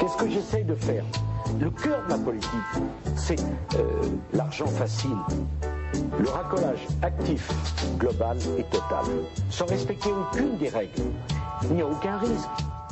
Qu'est-ce que j'essaye de faire? Le cœur de ma politique, c'est l'argent facile. Le racolage actif, global et total, sans respecter aucune des règles. Il n'y a aucun risque.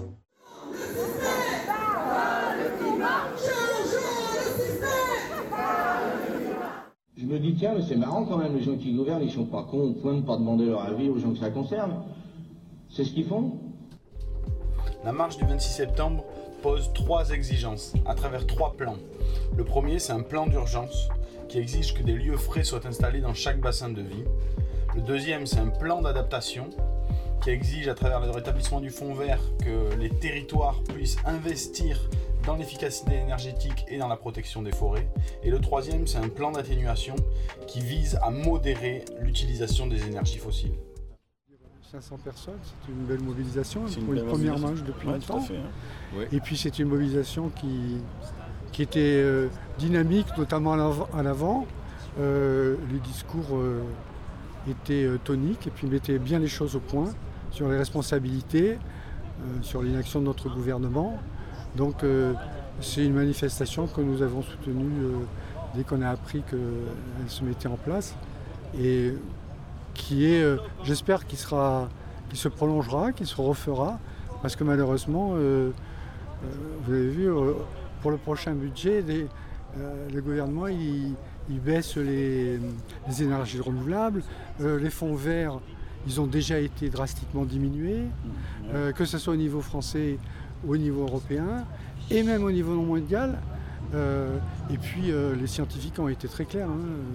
Je me dis, tiens, mais c'est marrant quand même, les gens qui gouvernent, ils sont pas cons au point de ne pas demander leur avis aux gens que ça concerne. C'est ce qu'ils font. La marche du 26 septembre pose 3 exigences à travers 3 plans. Le premier, c'est un plan d'urgence qui exige que des lieux frais soient installés dans chaque bassin de vie. Le deuxième, c'est un plan d'adaptation qui exige à travers le rétablissement du fonds vert que les territoires puissent investir dans l'efficacité énergétique et dans la protection des forêts. Et le troisième, c'est un plan d'atténuation qui vise à modérer l'utilisation des énergies fossiles. 500 personnes, c'est une belle mobilisation pour une première marche depuis longtemps. Fait, hein. Oui. Et puis c'est une mobilisation qui était dynamique, notamment à l'avant. Les discours étaient toniques et puis mettaient bien les choses au point sur les responsabilités, sur l'inaction de notre gouvernement. Donc c'est une manifestation que nous avons soutenue dès qu'on a appris qu'elle se mettait en place et qui est, j'espère qu'il se prolongera, qu'il se refera, parce que malheureusement, vous avez vu, pour le prochain budget, le gouvernement il baisse les énergies renouvelables, les fonds verts, ils ont déjà été drastiquement diminués, que ce soit au niveau français ou au niveau européen, et même au niveau mondial. Et puis les scientifiques ont été très clairs.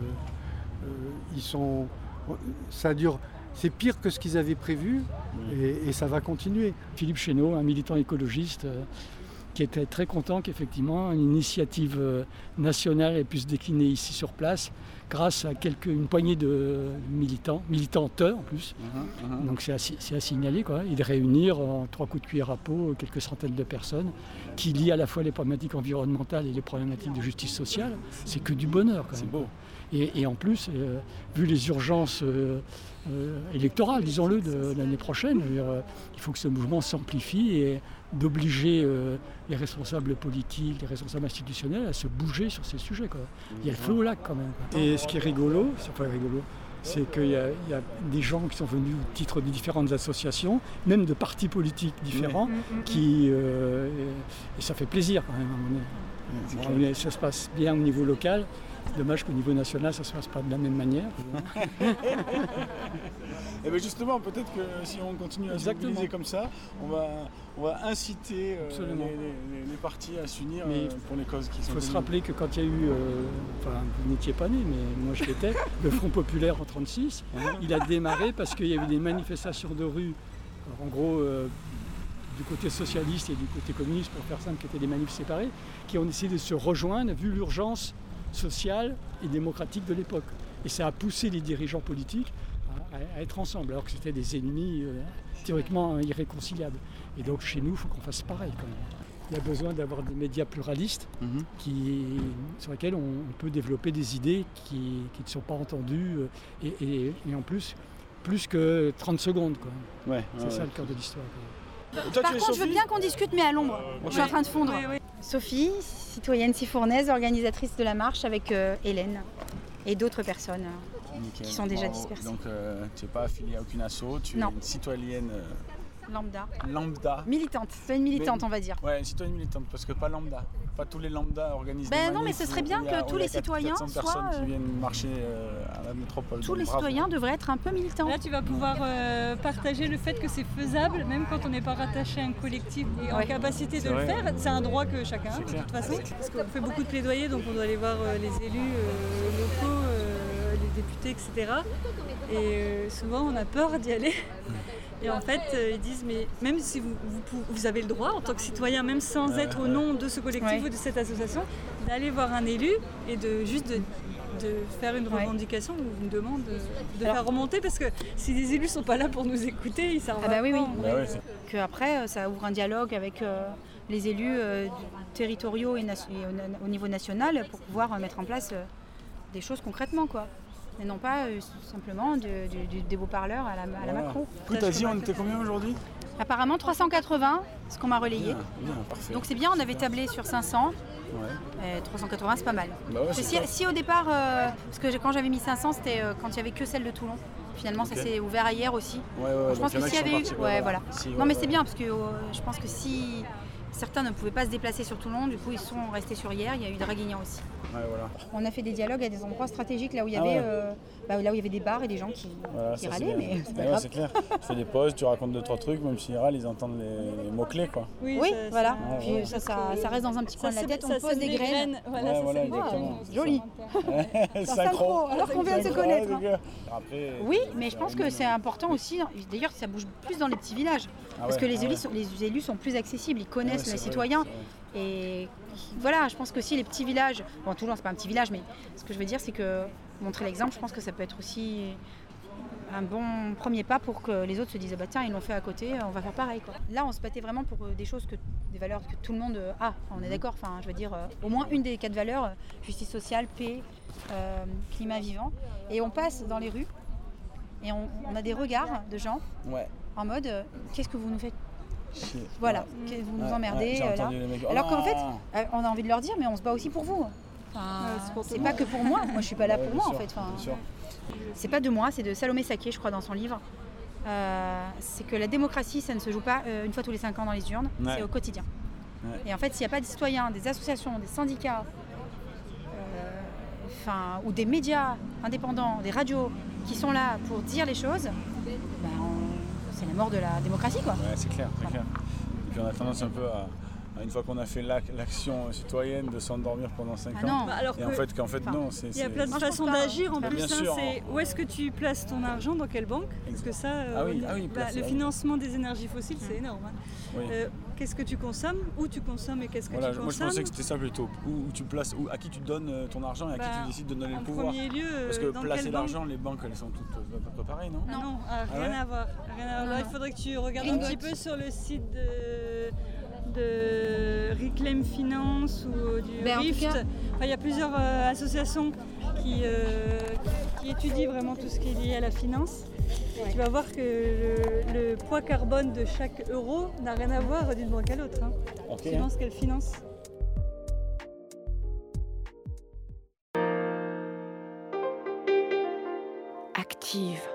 Ça dure, c'est pire que ce qu'ils avaient prévu et ça va continuer. Philippe Chénaud, un militant écologiste qui était très content qu'effectivement une initiative nationale ait pu se décliner ici sur place grâce à une poignée de militantes en plus. Donc c'est à signaler, quoi. Et de réunir en 3 coups de cuillère à peau quelques centaines de personnes qui lient à la fois les problématiques environnementales et les problématiques de justice sociale. C'est que du bonheur, quand même. C'est beau. Et en plus, vu les urgences électorales, disons-le, de l'année prochaine, il faut que ce mouvement s'amplifie et d'obliger les responsables politiques, les responsables institutionnels à se bouger sur ces sujets, quoi. Il y a le feu au lac quand même. Et ce qui est rigolo, c'est qu'il y a des gens qui sont venus au titre de différentes associations, même de partis politiques différents, et ça fait plaisir quand même à un moment donné. Ça se passe bien au niveau local. Dommage qu'au niveau national, ça ne se passe pas de la même manière. Et bien justement, peut-être que si on continue à se mobiliser comme ça, on va inciter les partis à s'unir pour les causes qui sont. Il faut se rappeler que quand il y a eu, vous n'étiez pas né, mais moi je l'étais, le Front Populaire en 1936, il a démarré parce qu'il y avait des manifestations de rue, en gros du côté socialiste et du côté communiste, pour faire simple, qui étaient des manifs séparés, qui ont essayé de se rejoindre vu l'urgence sociale et démocratique de l'époque. Et ça a poussé les dirigeants politiques à être ensemble, alors que c'était des ennemis théoriquement irréconciliables. Et donc chez nous, il faut qu'on fasse pareil quand même. Il y a besoin d'avoir des médias pluralistes sur lesquels on peut développer des idées qui ne sont pas entendues et en plus que 30 secondes, quoi. C'est ça le cœur de l'histoire, quoi. Par contre, je veux bien qu'on discute, mais à l'ombre. Je suis en train de fondre. Oui. Sophie, citoyenne sifournaise, organisatrice de la marche avec Hélène et d'autres personnes qui sont déjà dispersées. Donc, tu n'es pas affiliée à aucune asso, tu es une citoyenne lambda. Militante, citoyenne militante, on va dire. Ouais, une citoyenne militante, parce que pas lambda. Pas tous les lambda organisent des manifs. Non, mais ce serait bien que tous les citoyens soient... personnes qui viennent marcher à la métropole. Tous les citoyens devraient être un peu militants. Là, tu vas pouvoir partager le fait que c'est faisable, même quand on n'est pas rattaché à un collectif et en capacité de le faire. C'est un droit que chacun a, de toute façon. Parce qu'on fait beaucoup de plaidoyer, donc on doit aller voir les élus locaux, les députés, etc. Et souvent, on a peur d'y aller. Et en fait, ils disent, mais même si vous avez le droit, en tant que citoyen, même sans être au nom de ce collectif ou de cette association, d'aller voir un élu et de faire une revendication ou une demande, de faire remonter, parce que si les élus ne sont pas là pour nous écouter, ils servent à quoi. Qu'après, ça ouvre un dialogue avec les élus territoriaux et au niveau national pour pouvoir mettre en place des choses concrètement, quoi. Et non pas simplement des beaux parleurs à la Macron. T'as dit, on était combien aujourd'hui ? Apparemment 380, ce qu'on m'a relayé. Bien, parfait. Donc c'est bien, on avait tablé sur 500. 380, c'est pas mal. Bah ouais, si au départ, parce que quand j'avais mis 500, c'était quand il n'y avait que celle de Toulon. Finalement, ça s'est ouvert hier aussi. Ouais, je pense que s'il y avait eu. Voilà. Non, mais c'est bien parce que je pense que si certains ne pouvaient pas se déplacer sur Toulon, du coup, ils sont restés sur hier. Il y a eu Draguignan aussi. Ouais, voilà. On a fait des dialogues à des endroits stratégiques là où il y avait, là où il y avait des bars et des gens qui râlaient, mais c'est pas grave. C'est clair. Tu fais des pauses, tu racontes 2-3 trucs, même s'ils râlent, ils entendent les mots-clés, quoi. Oui, voilà. Puis ça reste dans un petit coin de la tête, on pose des graines. Voilà, exactement. Joli. Synchro. Alors qu'on vient de se connaître. Après, oui, mais je pense que c'est important aussi. D'ailleurs, ça bouge plus dans les petits villages. Parce que les élus sont plus accessibles, ils connaissent les citoyens. Et voilà, je pense que si les petits villages, bon, Toulon c'est pas un petit village, mais ce que je veux dire c'est que montrer l'exemple, je pense que ça peut être aussi un bon premier pas pour que les autres se disent bah tiens, ils l'ont fait à côté, on va faire pareil, quoi. Là on se battait vraiment pour des choses, des valeurs que tout le monde a, on est d'accord, enfin je veux dire au moins une des 4 valeurs, justice sociale, paix, climat vivant, et on passe dans les rues et on a des regards de gens en mode qu'est-ce que vous nous faites? Voilà, vous nous emmerdez là. Alors qu'en fait, on a envie de leur dire, mais on se bat aussi pour vous. C'est pas que pour moi. Moi, je suis pas là pour moi, en fait. C'est pas de moi, c'est de Salomé Saké, je crois, dans son livre. C'est que la démocratie, ça ne se joue pas une fois tous les 5 ans dans les urnes, c'est au quotidien. Et en fait, s'il n'y a pas des citoyens, des associations, des syndicats, ou des médias indépendants, des radios qui sont là pour dire les choses, c'est la mort de la démocratie, quoi. Ouais, c'est clair, c'est clair. Et puis on a tendance un peu à une fois qu'on a fait l'action citoyenne, de s'endormir pendant 5 ans. Non. Et en fait, non. Il y a plein de façons d'agir en plus. C'est où est-ce que tu places ton argent, dans quelle banque? Parce que ça, le financement des énergies fossiles, c'est énorme. Qu'est-ce que tu consommes? Où tu consommes et qu'est-ce que tu consommes? Moi, je pensais que c'était ça plutôt. Où tu places, à qui tu donnes ton argent et à qui tu décides de donner le pouvoir. En premier lieu, parce que placer l'argent, les banques, elles sont toutes à peu près pareilles, non? Non, rien à voir. Il faudrait que tu regardes un petit peu sur le site de Reclaim Finance ou du RIFT. Il y a plusieurs associations qui étudient vraiment tout ce qui est lié à la finance. Et tu vas voir que le poids carbone de chaque euro n'a rien à voir d'une banque à l'autre. Selon ce qu'elle finance. Active.